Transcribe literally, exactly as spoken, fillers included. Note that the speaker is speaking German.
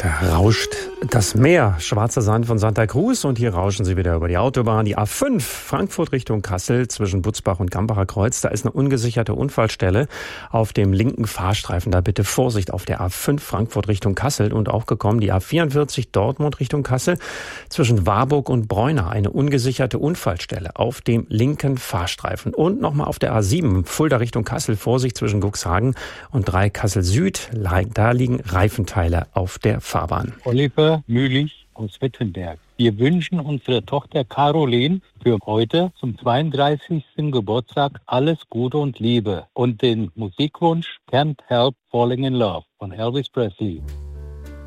Da rauscht das Meer, schwarzer Sand von Santa Cruz, und hier rauschen sie wieder über die Autobahn. Die A fünf, Frankfurt Richtung Kassel, zwischen Butzbach und Gambacher Kreuz. Da ist eine ungesicherte Unfallstelle auf dem linken Fahrstreifen. Da bitte Vorsicht auf der A fünf, Frankfurt Richtung Kassel. Und auch gekommen die A vierundvierzig, Dortmund Richtung Kassel, zwischen Warburg und Bräuna. Eine ungesicherte Unfallstelle auf dem linken Fahrstreifen. Und nochmal auf der A sieben, Fulda Richtung Kassel, Vorsicht zwischen Cuxhagen und drei Kassel Süd. Da liegen Reifenteile auf der Fahrbahn. Oliver Mühlich aus Wittenberg. Wir wünschen unserer Tochter Caroline für heute zum zweiunddreißigsten Geburtstag alles Gute und Liebe und den Musikwunsch Can't Help Falling in Love von Elvis Presley.